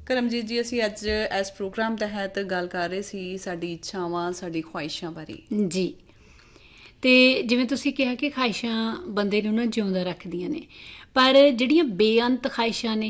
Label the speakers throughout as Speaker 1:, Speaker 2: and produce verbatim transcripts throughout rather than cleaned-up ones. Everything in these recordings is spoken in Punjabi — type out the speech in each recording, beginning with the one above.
Speaker 1: ਕਰਮਜੀਤ ਜੀ, ਅਸੀਂ ਅੱਜ ਇਸ ਪ੍ਰੋਗਰਾਮ ਤਹਿਤ ਗੱਲ ਕਰ ਰਹੇ ਸੀ ਸਾਡੀ ਇੱਛਾਵਾਂ, ਸਾਡੀ ਖੁਆਇਸ਼ਾਂ ਬਾਰੇ।
Speaker 2: ਜੀ, ਤੇ ਜਿਵੇਂ ਤੁਸੀਂ ਕਿਹਾ ਕਿ ਖਾਹਿਸ਼ਾਂ ਬੰਦੇ ਨੂੰ ਨਾ ਜਿਉਂਦਾ ਰੱਖਦੀਆਂ ਨੇ, ਪਰ ਜਿਹੜੀਆਂ ਬੇਅੰਤ ਖਾਹਿਸ਼ਾਂ ਨੇ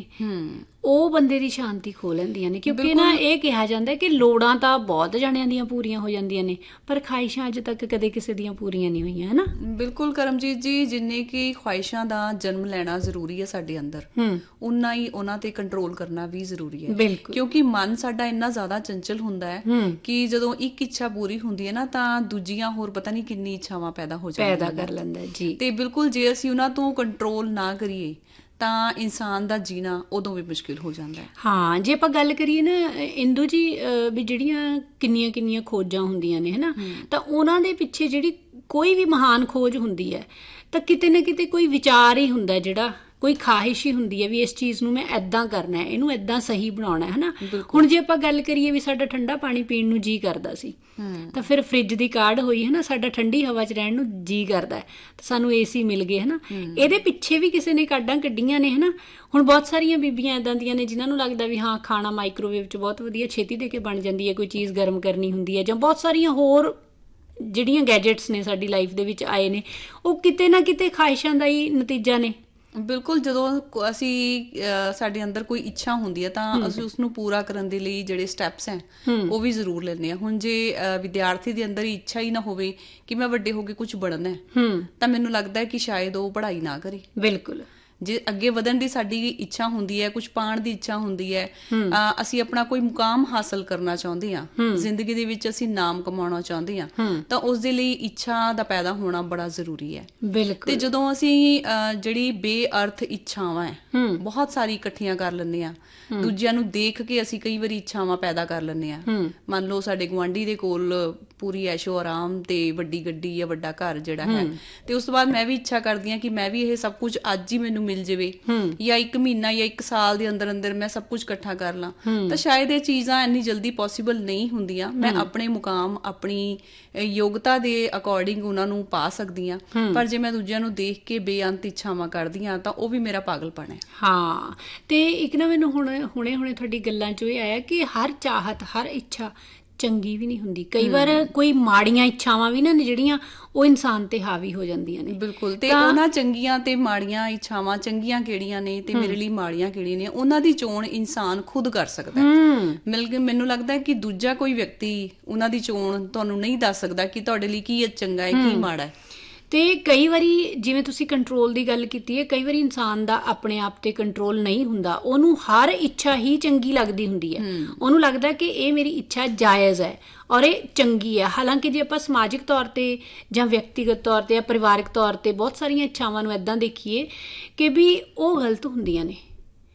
Speaker 2: ਉਹ ਬੰਦੇ ਦੀ ਸ਼ਾਂਤੀ ਖੋਹ ਲੈਂਦੀਆਂ ਨੇ। ਕਿਉਂਕਿ ਨਾ ਇਹ ਕਿਹਾ ਜਾਂਦਾ ਕਿ ਲੋੜਾਂ ਤਾਂ ਬਹੁਤ ਜਾਣਿਆਂ ਦੀਆਂ ਪੂਰੀਆਂ ਹੋ ਜਾਂਦੀਆਂ ਨੇ, ਪਰ ਖਾਹਿਸ਼ਾਂ ਅੱਜ ਤੱਕ ਕਦੇ ਕਿਸੇ ਦੀਆਂ ਪੂਰੀਆਂ ਨਹੀਂ ਹੋਈਆਂ, ਹੈ ਨਾ।
Speaker 1: ਬਿਲਕੁਲ ਕਰਮਜੀਤ ਜੀ, ਜਿੰਨੇ ਕਿ ਖੁਆਇਸ਼ਾਂ ਦਾ ਜਨਮ ਲੈਣਾ ਜ਼ਰੂਰੀ ਹੈ ਸਾਡੇ ਅੰਦਰ, ਉਨਾ ਹੀ ਉਹਨਾਂ ਤੇ ਕੰਟਰੋਲ ਕਰਨਾ ਵੀ ਜ਼ਰੂਰੀ ਹੈ। ਕਿਉਂਕਿ ਮਨ ਸਾਡਾ ਇੰਨਾ ਜ਼ਿਆਦਾ ਚੰਚਲ ਹੁੰਦਾ ਹੈ ਕਿ ਜਦੋਂ ਇੱਕ ਇੱਛਾ ਪੂਰੀ ਹੁੰਦੀ ਹੈ ਨਾ, ਤਾਂ ਦੂਜੀਆਂ ਹੋਰ ਪਤਾ ਨਹੀਂ ਕਿੰਨੀ ਇੱਛਾਵਾਂ ਪੈਦਾ ਹੋ ਜਾਂਦੀਆਂ
Speaker 2: ਪੈਦਾ ਕਰ ਲੈਂਦਾ ਜੀ।
Speaker 1: ਤੇ ਬਿਲਕੁਲ ਜੇ ਅਸੀਂ ਉਹਨਾਂ ਤੋਂ ਕੰਟਰੋਲ ਨਾ ਕਰੀਏ ਤਾਂ ਇਨਸਾਨ ਦਾ ਜੀਣਾ ਉਦੋਂ ਵੀ ਮੁਸ਼ਕਿਲ ਹੋ ਜਾਂਦਾ ਹੈ।
Speaker 2: ਹਾਂ, ਜੇ ਆਪਾਂ ਗੱਲ ਕਰੀਏ ਨਾ ਇੰਦੂ ਜੀ, ਵੀ ਜਿਹੜੀਆਂ ਕਿੰਨੀਆਂ ਕਿੰਨੀਆਂ ਖੋਜਾਂ ਹੁੰਦੀਆਂ ਨੇ, ਹਨਾ, ਤਾਂ ਉਹਨਾਂ ਦੇ ਪਿੱਛੇ ਜਿਹੜੀ ਕੋਈ ਵੀ ਮਹਾਨ ਖੋਜ ਹੁੰਦੀ ਹੈ ਤਾਂ ਕਿਤੇ ਨਾ ਕਿਤੇ ਕੋਈ ਵਿਚਾਰ ਹੀ ਹੁੰਦਾ, ਜਿਹੜਾ ਕੋਈ ਖਾਹਿਸ਼ ਹੀ ਹੁੰਦੀ ਹੈ ਵੀ ਇਸ ਚੀਜ਼ ਨੂੰ ਮੈਂ ਇੱਦਾਂ ਕਰਨਾ, ਇਹਨੂੰ ਇੱਦਾਂ ਸਹੀ ਬਣਾਉਣਾ, ਹੈ ਨਾ। ਹੁਣ ਜੇ ਆਪਾਂ ਗੱਲ ਕਰੀਏ ਵੀ ਸਾਡਾ ਠੰਡਾ ਪਾਣੀ ਪੀਣ ਨੂੰ ਜੀ ਕਰਦਾ ਸੀ, ਤਾਂ ਫਿਰ ਫਰਿੱਜ ਦੀ ਕਾਢ ਹੋਈ, ਹੈ ਨਾ, ਸਾਡਾ ਠੰਡੀ ਹਵਾ 'ਚ ਰਹਿਣ ਨੂੰ ਜੀ ਕਰਦਾ ਤਾਂ ਸਾਨੂੰ ਏ ਸੀ ਮਿਲ ਗਏ, ਹੈ ਨਾ। ਇਹਦੇ ਪਿੱਛੇ ਵੀ ਕਿਸੇ ਨੇ ਕਾਢਾਂ ਕੱਢੀਆਂ ਨੇ, ਹੈ ਨਾ। ਹੁਣ ਬਹੁਤ ਸਾਰੀਆਂ ਬੀਬੀਆਂ ਇੱਦਾਂ ਦੀਆਂ ਨੇ ਜਿਨ੍ਹਾਂ ਨੂੰ ਲੱਗਦਾ ਵੀ ਹਾਂ ਖਾਣਾ ਮਾਈਕ੍ਰੋਵੇਵ 'ਚ ਬਹੁਤ ਵਧੀਆ ਛੇਤੀ ਦੇ ਕੇ ਬਣ ਜਾਂਦੀ ਹੈ, ਕੋਈ ਚੀਜ਼ ਗਰਮ ਕਰਨੀ ਹੁੰਦੀ ਹੈ, ਜਾਂ ਬਹੁਤ ਸਾਰੀਆਂ ਹੋਰ ਜਿਹੜੀਆਂ ਗੈਜਟਸ ਨੇ ਸਾਡੀ ਲਾਈਫ ਦੇ ਵਿੱਚ ਆਏ ਨੇ, ਉਹ ਕਿਤੇ ਨਾ ਕਿਤੇ ਖਾਹਿਸ਼ਾਂ ਦਾ ਹੀ ਨਤੀਜਾ ਨੇ।
Speaker 1: ਬਿਲਕੁਲ, ਜਦੋਂ ਅਸੀਂ ਸਾਡੇ ਅੰਦਰ ਕੋਈ ਇੱਛਾ ਹੁੰਦੀ ਹੈ ਤਾਂ ਅਸੀਂ ਉਸਨੂੰ ਪੂਰਾ ਕਰਨ ਦੇ ਲਈ ਜਿਹੜੇ ਸਟੈਪਸ ਹੈ ਉਹ ਵੀ ਜ਼ਰੂਰ ਲੈਂਦੇ ਹਾਂ। ਹੁਣ ਜੇ ਵਿਦਿਆਰਥੀ ਦੇ ਅੰਦਰ ਇੱਛਾ ਹੀ ਨਾ ਹੋਵੇ ਕਿ ਮੈਂ ਵੱਡੇ ਹੋ ਕੇ ਕੁਝ ਬਣਨਾ ਹੈ, ਤਾਂ ਮੈਨੂੰ ਲੱਗਦਾ ਹੈ ਕਿ ਸ਼ਾਇਦ ਉਹ ਪੜ੍ਹਾਈ ਨਾ ਕਰੇ।
Speaker 2: ਬਿਲਕੁਲ,
Speaker 1: ਜੇ ਅੱਗੇ ਵਧਣ ਦੀ ਸਾਡੀ ਇੱਛਾ ਹੁੰਦੀ ਹੈ, ਕੁਝ ਪਾਉਣ ਦੀ ਇੱਛਾ ਹੁੰਦੀ ਹੈ, ਅਸੀਂ ਆਪਣਾ ਕੋਈ ਮੁਕਾਮ ਹਾਸਲ ਕਰਨਾ ਚਾਹੁੰਦੇ ਹਾਂ, ਜ਼ਿੰਦਗੀ ਦੇ ਵਿੱਚ ਅਸੀਂ ਨਾਮ ਕਮਾਉਣਾ ਚਾਹੁੰਦੇ ਹਾਂ, ਤਾਂ ਉਸ ਦੇ ਲਈ ਇੱਛਾ ਦਾ ਪੈਦਾ ਹੋਣਾ ਬੜਾ ਜ਼ਰੂਰੀ ਹੈ।
Speaker 2: ਬਿਲਕੁਲ।
Speaker 1: ਤੇ ਜਦੋਂ ਅਸੀਂ ਜਿਹੜੀ ਬੇਅਰਥ ਇੱਛਾਵਾਂ ਹੈ ਬਹੁਤ ਸਾਰੀ ਇਕੱਠੀਆਂ ਕਰ ਲੈਂਦੇ ਹਾਂ, ਦੂਜਿਆਂ ਨੂੰ ਦੇਖ ਕੇ ਅਸੀਂ ਕਈ ਵਾਰੀ ਇੱਛਾਵਾਂ ਪੈਦਾ ਕਰ ਲੈਂਦੇ ਹਾਂ। ਮੰਨ ਲਓ ਸਾਡੇ ਗੁਆਂਢੀ ਦੇ ਕੋਲ ਪੂਰੀ ਐਸ਼ੋ ਆਰਾਮ ਤੇ ਵੱਡੀ ਗੱਡੀ ਜਾਂ ਵੱਡਾ ਘਰ ਜਿਹੜਾ ਹੈ, ਤੇ ਉਸ ਤੋਂ ਬਾਅਦ ਮੈਂ ਵੀ ਇੱਛਾ ਕਰਦੀ ਹਾਂ ਕਿ ਮੈਂ ਵੀ ਇਹ ਸਭ ਕੁਝ ਅੱਜ ਹੀ ਮੈਨੂੰ ਮਿਲ ਜਾਵੇ, ਜਾਂ ਇੱਕ ਮਹੀਨਾ ਜਾਂ ਇੱਕ ਸਾਲ ਦੇ ਅੰਦਰ ਅੰਦਰ ਮੈਂ ਸਭ ਕੁਝ ਇਕੱਠਾ ਕਰ ਲਾਂ। ਤਾਂ ਸ਼ਾਇਦ ਇਹ ਚੀਜ਼ਾਂ ਇੰਨੀ ਜਲਦੀ ਪੋਸੀਬਲ ਨਹੀਂ ਹੁੰਦੀਆਂ। ਮੈਂ ਆਪਣੇ ਮੁਕਾਮ, ਆਪਣੀ ਯੋਗਤਾ ਦੇ ਅਕੋਰਡਿੰਗ ਉਹਨਾਂ ਨੂੰ ਪਾ ਸਕਦੀ ਹਾਂ, ਪਰ ਜੇ ਮੈਂ ਦੂਜਿਆਂ ਨੂੰ ਦੇਖ ਕੇ ਬੇਅੰਤ ਇੱਛਾਵਾਂ ਕਰਦੀ ਹਾਂ ਤਾਂ ਉਹ ਵੀ ਮੇਰਾ ਪਾਗਲਪਨ ਹੈ।
Speaker 2: ਹਾਂ, ਤੇ ਇੱਕ ਨਾ ਮੈਨੂੰ ਹੁਣ ਹੁਣੇ ਹੁਣੇ ਤੁਹਾਡੀ ਗੱਲਾਂ 'ਚੋਂ ਇਹ ਆਇਆ ਕਿ ਹਰ ਚਾਹਤ, ਹਰ ਇੱਛਾ ਚੰਗੀ ਵੀ ਨਹੀਂ ਹੁੰਦੀ। ਕਈ ਵਾਰ ਕੋਈ ਮਾੜੀਆਂ ਇੱਛਾਵਾਂ ਵੀ ਨਾ ਜਿਹੜੀਆਂ ਉਹ ਇਨਸਾਨ ਤੇ ਹਾਵੀ ਹੋ ਜਾਂਦੀਆਂ ਨੇ। ਬਿਲਕੁਲ,
Speaker 1: ਤੇ ਉਹਨਾਂ ਚੰਗੀਆਂ ਤੇ ਮਾੜੀਆਂ ਇੱਛਾਵਾਂ, ਚੰਗੀਆਂ ਕਿਹੜੀਆਂ ਨੇ ਤੇ ਮੇਰੇ ਲਈ ਮਾੜੀਆਂ ਕਿਹੜੀਆਂ ਨੇ, ਉਹਨਾਂ ਦੀ ਚੋਣ ਇਨਸਾਨ ਖੁਦ ਕਰ ਸਕਦਾ ਹੈ। ਮੈਨੂੰ ਲੱਗਦਾ ਕਿ ਦੂਜਾ ਕੋਈ ਵਿਅਕਤੀ ਉਹਨਾਂ ਦੀ ਚੋਣ ਤੁਹਾਨੂੰ ਨਹੀਂ ਦੱਸ ਸਕਦਾ ਕਿ ਤੁਹਾਡੇ ਲਈ ਕੀ ਚੰਗਾ ਹੈ, ਕੀ ਮਾੜਾ ਹੈ।
Speaker 2: ਤੇ ਕਈ ਵਾਰੀ ਜਿਵੇਂ ਤੁਸੀਂ ਕੰਟਰੋਲ ਦੀ ਗੱਲ ਕੀਤੀ ਹੈ, ਕਈ ਵਾਰੀ ਇਨਸਾਨ ਦਾ ਆਪਣੇ ਆਪ ਤੇ ਕੰਟਰੋਲ ਨਹੀਂ ਹੁੰਦਾ, ਉਹਨੂੰ ਹਰ ਇੱਛਾ ਹੀ ਚੰਗੀ ਲੱਗਦੀ ਹੁੰਦੀ ਹੈ। ਉਹਨੂੰ ਲੱਗਦਾ ਕਿ ਇਹ ਮੇਰੀ ਇੱਛਾ ਜਾਇਜ਼ ਹੈ ਔਰ ਇਹ ਚੰਗੀ ਹੈ। ਹਾਲਾਂਕਿ ਜੇ ਆਪਾਂ ਸਮਾਜਿਕ ਤੌਰ ਤੇ ਜਾਂ ਵਿਅਕਤੀਗਤ ਤੌਰ ਤੇ ਜਾਂ ਪਰਿਵਾਰਿਕ ਤੌਰ ਤੇ ਬਹੁਤ ਸਾਰੀਆਂ ਇੱਛਾਵਾਂ ਨੂੰ ਇੱਦਾਂ ਦੇਖੀਏ ਕਿ ਵੀ ਉਹ ਗਲਤ ਹੁੰਦੀਆਂ ਨੇ,